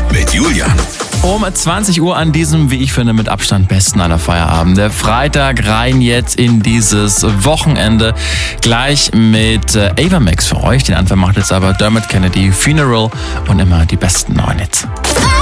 mit Julian. Um 20 Uhr an diesem, wie ich finde, mit Abstand besten aller Feierabende. Freitag rein jetzt in dieses Wochenende. Gleich mit Ava Max für euch. Den Anfang macht jetzt aber Dermot Kennedy, Funeral und immer die besten neuen Hits.